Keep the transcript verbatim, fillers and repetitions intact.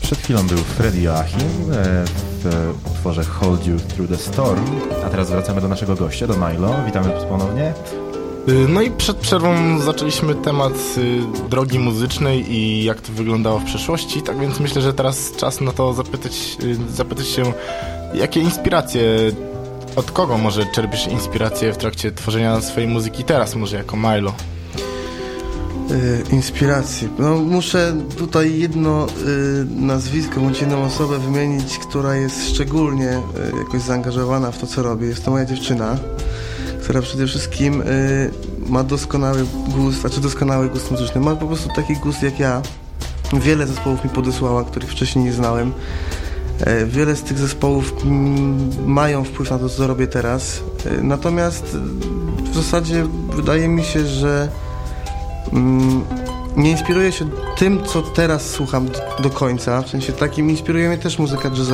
Przed chwilą był Freddy Joachim w utworze Hold You Through the Storm, a teraz wracamy do naszego gościa, do Milo. Witamy ponownie. No i przed przerwą zaczęliśmy temat drogi muzycznej i jak to wyglądało w przeszłości, tak więc myślę, że teraz czas na to zapytać, zapytać się, jakie inspiracje, od kogo może czerpiesz inspirację w trakcie tworzenia swojej muzyki teraz, może jako Milo? Yy, inspiracji. No muszę tutaj jedno yy, nazwisko, bądź jedną osobę wymienić, która jest szczególnie yy, jakoś zaangażowana w to, co robię. Jest to moja dziewczyna, która przede wszystkim yy, ma doskonały gust, znaczy doskonały gust muzyczny. Ma po prostu taki gust jak ja. Wiele zespołów mi podesłała, których wcześniej nie znałem. Yy, wiele z tych zespołów mm, mają wpływ na to, co robię teraz. Yy, natomiast yy, w zasadzie wydaje mi się, że nie inspiruję się tym, co teraz słucham do końca, w sensie takim inspiruje mnie też muzyka jazzowa.